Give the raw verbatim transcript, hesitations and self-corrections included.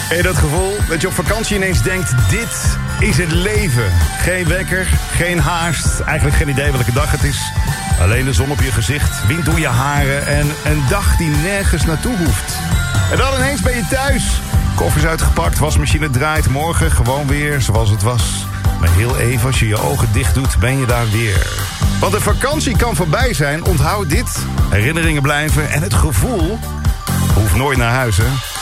En dat gevoel dat je op vakantie ineens denkt, dit is het leven. Geen wekker, geen haast, eigenlijk geen idee welke dag het is. Alleen de zon op je gezicht, wind door je haren en een dag die nergens naartoe hoeft. En dan ineens ben je thuis. Koffer is uitgepakt, wasmachine draait, morgen gewoon weer zoals het was. Maar heel even, als je je ogen dicht doet, ben je daar weer. Want de vakantie kan voorbij zijn, onthoud dit. Herinneringen blijven en het gevoel hoeft nooit naar huis, hè.